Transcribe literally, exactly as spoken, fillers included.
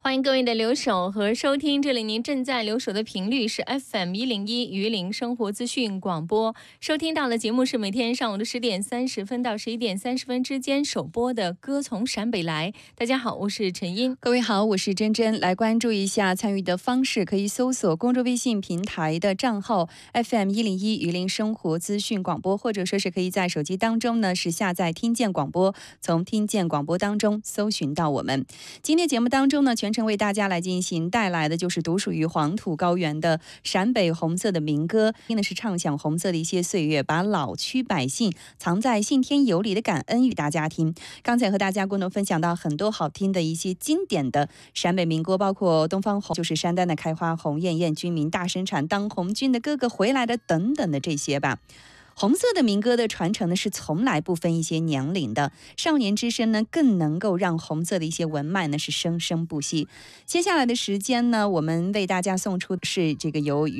欢迎各位的留守和收听，这里您正在留守的频率是 F M 一零一榆林生活资讯广播，收听到的节目是每天上午的十点三十分到十一点三十分之间首播的《歌从陕北来》。大家好，我是陈英。 各位好，我是珍珍。来关注一下参与的方式，可以搜索公众微信平台的账号 F M 一零一榆林生活资讯广播，或者说是可以在手机当中呢是下载听见广播，从听见广播当中搜寻到我们。今天节目当中呢，全程为大家来进行带来的就是独属于黄土高原的陕北红色的民歌，听的是唱响红色的一些岁月，把老区百姓藏在信天有理的感恩与大家听。刚才和大家共同分享到很多好听的一些经典的陕北民歌，包括东方红就是山丹的开花红，艳艳军民大生产，当红军的哥哥回来的等等的这些吧。红色的民歌的传承呢，是从来不分一些年龄的，少年之声呢，更能够让红色的一些文脉呢是生生不息。接下来的时间呢，我们为大家送出的是这个由